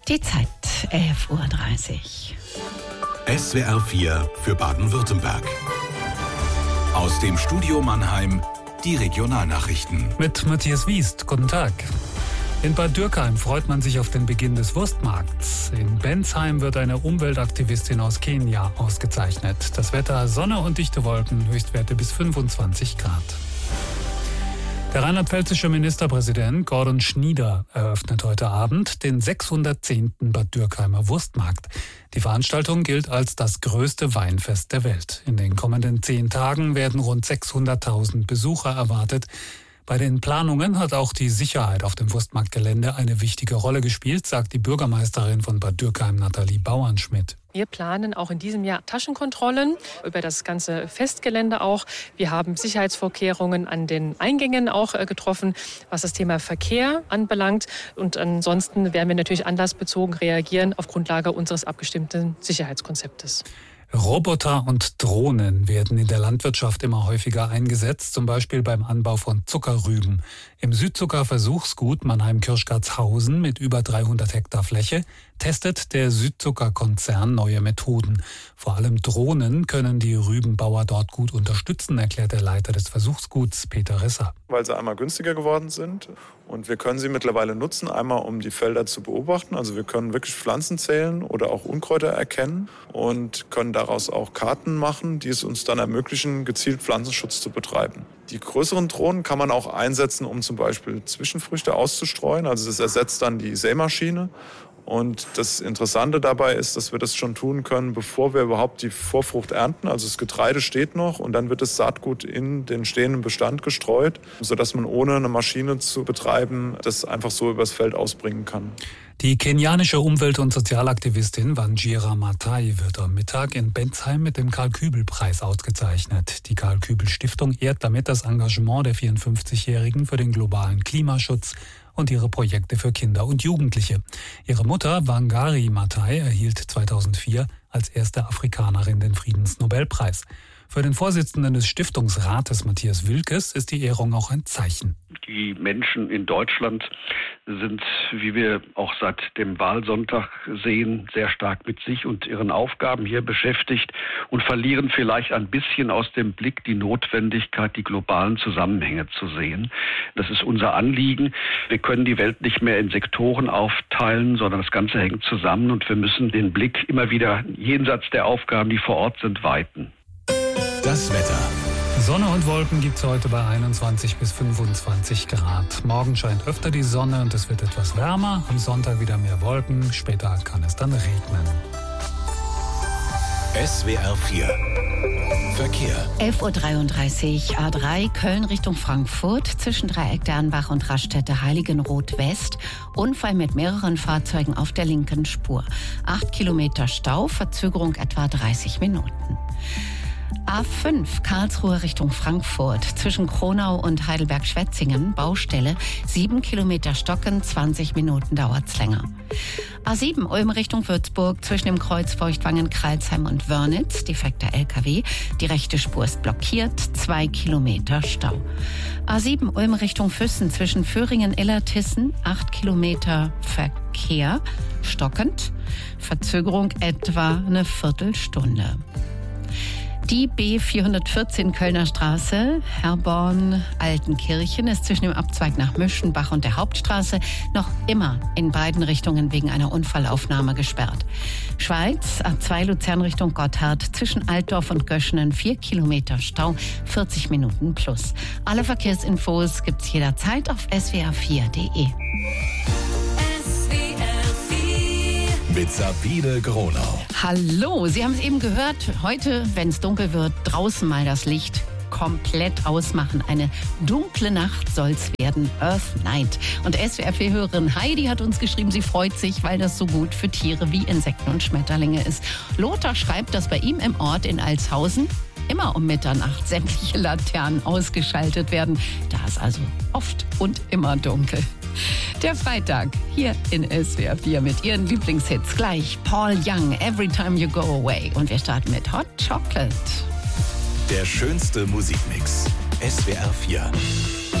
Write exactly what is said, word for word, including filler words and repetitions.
Die Zeit, elf Uhr dreißig. S W R vier für Baden-Württemberg. Aus dem Studio Mannheim, die Regionalnachrichten. Mit Matthias Wiest, guten Tag. In Bad Dürkheim freut man sich auf den Beginn des Wurstmarkts. In Bensheim wird eine Umweltaktivistin aus Kenia ausgezeichnet. Das Wetter: Sonne und dichte Wolken, Höchstwerte bis fünfundzwanzig Grad. Der rheinland-pfälzische Ministerpräsident Gordon Schnieder eröffnet heute Abend den sechshundertzehnten Bad Dürkheimer Wurstmarkt. Die Veranstaltung gilt als das größte Weinfest der Welt. In den kommenden zehn Tagen werden rund sechshunderttausend Besucher erwartet. Bei den Planungen hat auch die Sicherheit auf dem Wurstmarktgelände eine wichtige Rolle gespielt, sagt die Bürgermeisterin von Bad Dürkheim, Nathalie Bauernschmidt. Wir planen auch in diesem Jahr Taschenkontrollen über das ganze Festgelände auch. Wir haben Sicherheitsvorkehrungen an den Eingängen auch getroffen, was das Thema Verkehr anbelangt. Und ansonsten werden wir natürlich anlassbezogen reagieren auf Grundlage unseres abgestimmten Sicherheitskonzeptes. Roboter und Drohnen werden in der Landwirtschaft immer häufiger eingesetzt, zum Beispiel beim Anbau von Zuckerrüben. Im Südzucker-Versuchsgut Mannheim-Kirchgartshausen mit über dreihundert Hektar Fläche testet der Südzucker-Konzern neue Methoden. Vor allem Drohnen können die Rübenbauer dort gut unterstützen, erklärt der Leiter des Versuchsguts, Peter Risser. Weil sie einmal günstiger geworden sind und wir können sie mittlerweile nutzen, einmal um die Felder zu beobachten. Also wir können wirklich Pflanzen zählen oder auch Unkräuter erkennen und können daraus auch Karten machen, die es uns dann ermöglichen, gezielt Pflanzenschutz zu betreiben. Die größeren Drohnen kann man auch einsetzen, um zum Beispiel Zwischenfrüchte auszustreuen. Also das ersetzt dann die Sämaschine. Und das Interessante dabei ist, dass wir das schon tun können, bevor wir überhaupt die Vorfrucht ernten. Also das Getreide steht noch und dann wird das Saatgut in den stehenden Bestand gestreut, sodass man ohne eine Maschine zu betreiben das einfach so übers Feld ausbringen kann. Die kenianische Umwelt- und Sozialaktivistin Wanjira Maathai wird am Mittag in Bensheim mit dem Karl-Kübel-Preis ausgezeichnet. Die Karl-Kübel-Stiftung ehrt damit das Engagement der vierundfünfzigjährigen für den globalen Klimaschutz und ihre Projekte für Kinder und Jugendliche. Ihre Mutter Wangari Maathai erhielt zweitausendvier als erste Afrikanerin den Friedensnobelpreis. Für den Vorsitzenden des Stiftungsrates Matthias Wilkes ist die Ehrung auch ein Zeichen. Die Menschen in Deutschland sind, wie wir auch seit dem Wahlsonntag sehen, sehr stark mit sich und ihren Aufgaben hier beschäftigt und verlieren vielleicht ein bisschen aus dem Blick die Notwendigkeit, die globalen Zusammenhänge zu sehen. Das ist unser Anliegen. Wir können die Welt nicht mehr in Sektoren aufteilen, sondern das Ganze hängt zusammen und wir müssen den Blick immer wieder jenseits der Aufgaben, die vor Ort sind, weiten. Das Wetter. Sonne und Wolken gibt es heute bei einundzwanzig bis fünfundzwanzig Grad. Morgen scheint öfter die Sonne und es wird etwas wärmer. Am Sonntag wieder mehr Wolken. Später kann es dann regnen. S W R vier. Verkehr. elf Uhr dreiunddreißig, A drei, Köln Richtung Frankfurt, zwischen Dreieck Dernbach und Raststätte Heiligenroth West. Unfall mit mehreren Fahrzeugen auf der linken Spur. Acht Kilometer Stau, Verzögerung etwa dreißig Minuten. A fünf, Karlsruhe Richtung Frankfurt, zwischen Kronau und Heidelberg-Schwetzingen, Baustelle, sieben Kilometer Stocken, zwanzig Minuten dauert's länger. A sieben, Ulm Richtung Würzburg, zwischen dem Kreuz Feuchtwangen, Kralsheim und Wörnitz, defekter L K W, die rechte Spur ist blockiert, zwei Kilometer Stau. A sieben, Ulm Richtung Füssen, zwischen Föhringen, Illertissen, acht Kilometer Verkehr, stockend, Verzögerung etwa eine Viertelstunde. Die B vierhundertvierzehn Kölner Straße, Herborn-Altenkirchen, ist zwischen dem Abzweig nach Müschenbach und der Hauptstraße noch immer in beiden Richtungen wegen einer Unfallaufnahme gesperrt. Schweiz, A zwei Luzern Richtung Gotthard, zwischen Altdorf und Göschenen, vier Kilometer Stau, vierzig Minuten plus. Alle Verkehrsinfos gibt's jederzeit auf s w r vier punkt d e. Mit Sabine Gronau. Hallo, Sie haben es eben gehört. Heute, wenn es dunkel wird, draußen mal das Licht komplett ausmachen. Eine dunkle Nacht soll's werden. Earth Night. Und S W R vier-Hörerin Heidi hat uns geschrieben, sie freut sich, weil das so gut für Tiere wie Insekten und Schmetterlinge ist. Lothar schreibt, dass bei ihm im Ort in Altshausen immer um Mitternacht sämtliche Laternen ausgeschaltet werden. Da ist also oft und immer dunkel. Der Freitag hier in S W R vier mit Ihren Lieblingshits. Gleich Paul Young, Every Time You Go Away. Und wir starten mit Hot Chocolate. Der schönste Musikmix. S W R vier.